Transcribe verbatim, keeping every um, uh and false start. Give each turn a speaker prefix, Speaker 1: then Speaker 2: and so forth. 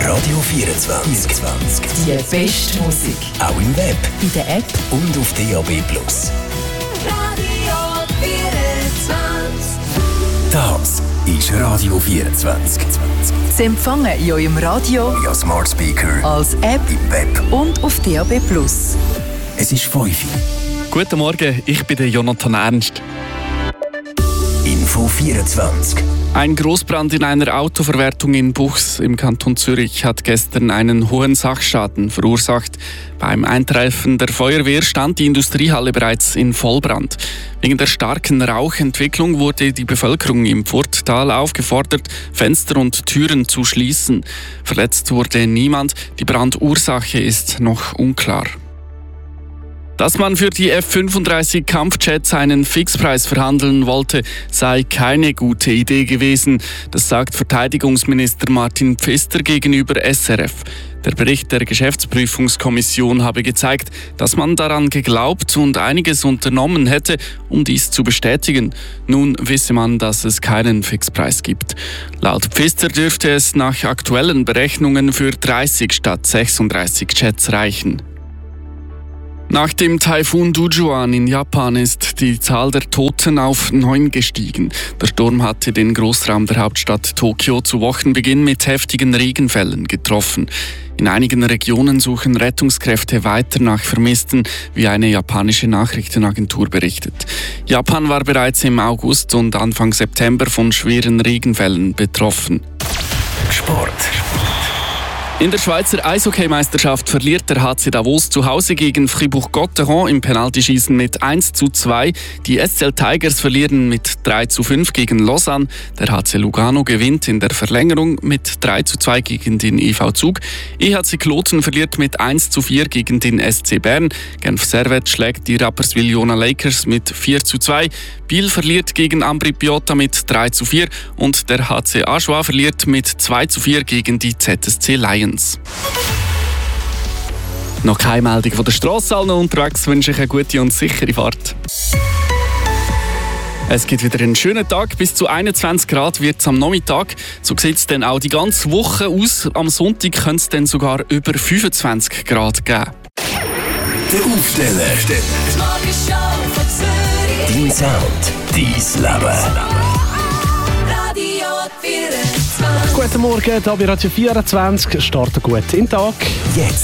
Speaker 1: Radio vierundzwanzig.
Speaker 2: Die beste Musik.
Speaker 1: Auch im Web.
Speaker 2: In der App.
Speaker 1: Und auf D A B Plus.
Speaker 2: Radio vierundzwanzig.
Speaker 1: Das ist Radio vierundzwanzig.
Speaker 2: Sie empfangen in eurem Radio,
Speaker 1: Via Smart Speaker,
Speaker 2: als App
Speaker 1: im Web
Speaker 2: und auf D A B Plus.
Speaker 1: Es ist fünf Uhr.
Speaker 3: Guten Morgen, ich bin der Jonathan Ernst.
Speaker 1: Info vierundzwanzig.
Speaker 3: Ein Großbrand in einer Autoverwertung in Buchs im Kanton Zürich hat gestern einen hohen Sachschaden verursacht. Beim Eintreffen der Feuerwehr stand die Industriehalle bereits in Vollbrand. Wegen der starken Rauchentwicklung wurde die Bevölkerung im Pfurttal aufgefordert, Fenster und Türen zu schließen. Verletzt wurde niemand. Die Brandursache ist noch unklar. Dass man für die F fünfunddreißig Kampfjets einen Fixpreis verhandeln wollte, sei keine gute Idee gewesen. Das sagt Verteidigungsminister Martin Pfister gegenüber S R F. Der Bericht der Geschäftsprüfungskommission habe gezeigt, dass man daran geglaubt und einiges unternommen hätte, um dies zu bestätigen. Nun wisse man, dass es keinen Fixpreis gibt. Laut Pfister dürfte es nach aktuellen Berechnungen für dreißig statt sechsunddreißig Jets reichen. Nach dem Taifun Dujuan in Japan ist die Zahl der Toten auf neun gestiegen. Der Sturm hatte den Großraum der Hauptstadt Tokio zu Wochenbeginn mit heftigen Regenfällen getroffen. In einigen Regionen suchen Rettungskräfte weiter nach Vermissten, wie eine japanische Nachrichtenagentur berichtet. Japan war bereits im August und Anfang September von schweren Regenfällen betroffen.
Speaker 1: Sport.
Speaker 3: In der Schweizer Eishockeymeisterschaft verliert der H C Davos zu Hause gegen Fribourg-Gotteron im Penaltyschießen mit eins zu zwei. Die S C L Tigers verlieren mit drei zu fünf gegen Lausanne. Der H C Lugano gewinnt in der Verlängerung mit drei zu zwei gegen den I V Zug. E H C Kloten verliert mit eins zu vier gegen den S C Bern. Genf Servette schlägt die Rapperswil-Jona Lakers mit vier zu zwei. Biel verliert gegen Ambri Piotta mit drei zu vier. Und der H C Aschua verliert mit zwei zu vier gegen die Z S C Lions. Noch keine Meldung von der Strasse, allen unterwegs wünsche ich eine gute und sichere Fahrt. Es gibt wieder einen schönen Tag, bis zu einundzwanzig Grad wird es am Nachmittag. So sieht es dann auch die ganze Woche aus. Am Sonntag könnte es dann sogar über fünfundzwanzig Grad geben.
Speaker 1: Der Aufsteller. Dein Sound, dein Leben.
Speaker 4: Guten Morgen, hier bei Radio vierundzwanzig. Starten gut in den Tag.
Speaker 1: Jetzt.